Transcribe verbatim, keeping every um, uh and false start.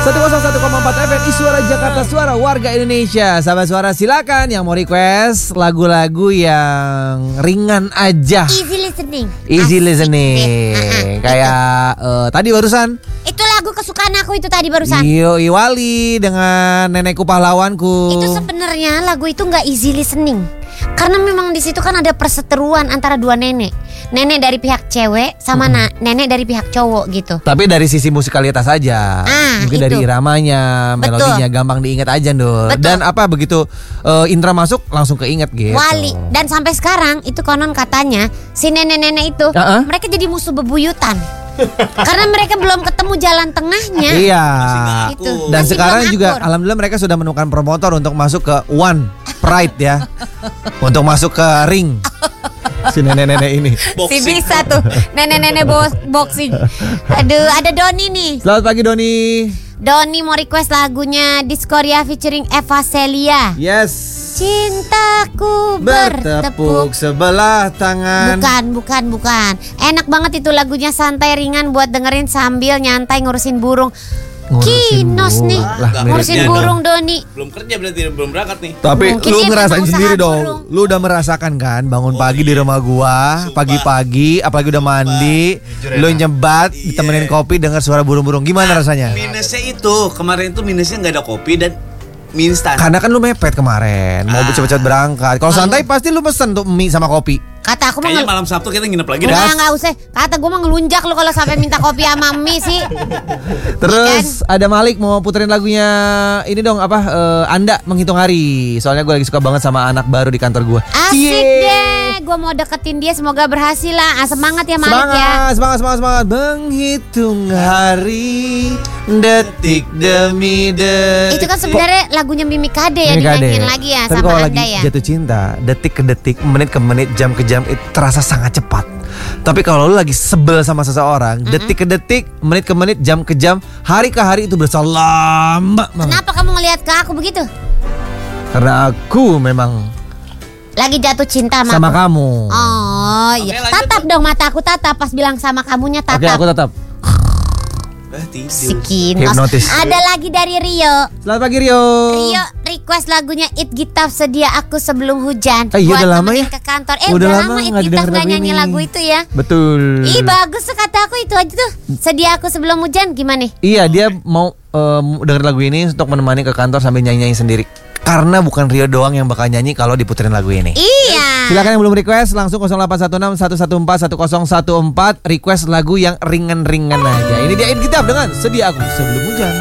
seratus satu koma empat F M Suara Jakarta, suara warga Indonesia. Sahabat Suara, silakan yang mau request lagu-lagu yang ringan aja. Easy listening. Easy Asik listening. deh. Kayak uh, tadi barusan Itu lagu kesukaan aku itu tadi barusan. Iyo Iwali dengan Nenekku Pahlawanku. Itu sebenarnya lagu itu nggak easy listening. Karena memang di situ kan ada perseteruan antara dua nenek. Nenek dari pihak cewek sama na- nenek dari pihak cowok gitu. Tapi dari sisi musikalitas aja. Ah, Mungkin itu. dari iramanya, Betul. melodinya gampang diingat aja, Ndul. Betul. Dan apa begitu uh, intro masuk langsung keinget gitu. Wali. Dan sampai sekarang itu konon katanya si nenek-nenek itu Uh-uh. mereka jadi musuh bebuyutan. Karena mereka belum ketemu jalan tengahnya. Iya. Gitu. Dan Masih sekarang belum juga akur. alhamdulillah mereka sudah menemukan promotor untuk masuk ke One Pride ya. Untuk masuk ke ring. Si nenek-nenek ini. Si bisa tuh nenek-nenek bo- boxing. Aduh, ada Doni nih. Selamat pagi Doni. Doni mau request lagunya Diskoria featuring Eva Celia. Yes. Cintaku Bertepuk bertepuk. sebelah tangan. Bukan, bukan, bukan. Enak banget itu lagunya, santai ringan buat dengerin sambil nyantai ngurusin burung. Ngurusin Kinos burung. nih, Lah, ngurusin miripnya burung Doni. Belum kerja berarti belum berangkat nih. Tapi Mungkin lu dia ngerasain memang sendiri usaha dong. burung. Lu udah merasakan kan bangun Oh, pagi di iya. rumah gua, Sumpah. pagi-pagi apalagi udah mandi, Jujur lu enak. nyebat, Iya. ditemenin kopi dengar suara burung-burung. Gimana rasanya? Minusnya itu kemarin tuh minusnya nggak ada kopi dan mie instan. Karena kan lu mepet kemarin, mau Ah. cepet-cepet berangkat. Kalau santai pasti lu pesen tuh mie sama kopi. Kata aku mah Kayaknya ngel- malam Sabtu kita nginep lagi dah. Enggak, enggak usah. Kata gue mah ngelunjak lu kalau sampai minta kopi sama mie sih. Terus ada Malik mau puterin lagunya ini dong apa eh, Anda Menghitung Hari. Soalnya gue lagi suka banget sama anak baru di kantor gue. Asik deh. Gue mau deketin dia, semoga berhasil lah. Ah, semangat ya Malik Semangat, ya. semangat, semangat, semangat. Menghitung hari, detik demi detik. Itu kan sebenarnya lagunya Mimi Kade ya, Mimi Kade. dinyanyiin lagi ya Tapi sama kalau Anda lagi ya. jatuh cinta, detik ke detik, menit ke menit, jam ke jam itu terasa sangat cepat. Tapi kalau lu lagi sebel sama seseorang, detik ke detik, menit ke menit, jam ke jam, hari ke hari itu berasa lama banget. Kenapa kamu ngelihat ke aku begitu? Karena aku memang Lagi jatuh cinta sama, sama aku. kamu. Oh iya. lanjut, Tatap dong mata aku, tatap pas bilang sama kamunya Oke, tatap. aku tetap. Eh, tidur. Sikinos. Hipnotis. Ada lagi dari Rio. Selamat pagi Rio. Rio request lagunya It Gitaf Sedia Aku Sebelum Hujan. Eh, iya buat udah lama nemenin ya? ke kantor. Eh Udah udah, lama lama It nggak Gitaf didengar gak lagu nyanyi ini. lagu itu ya. Betul. Ih bagus tuh kata aku, itu aja tuh. Sedia Aku Sebelum Hujan gimana? Iya, dia mau um, denger lagu ini untuk menemani ke kantor sambil nyanyi-nyanyi sendiri. Karena bukan Rio doang yang bakal nyanyi kalau diputerin lagu ini. Iya. Silakan yang belum request langsung nol delapan satu enam satu satu empat satu nol satu empat request lagu yang ringan-ringan aja. Ini dia It Gitaf dengan Sedia Aku Sebelum Hujan.